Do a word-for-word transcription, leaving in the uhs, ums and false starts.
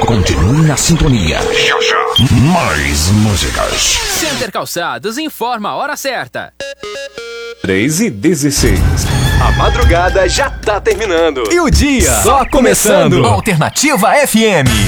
Continue na sintonia. Já, já. Mais músicas. Center Calçados informa a hora certa. três e dezesseis. A madrugada já tá terminando. E o dia só começando. Alternativa F M.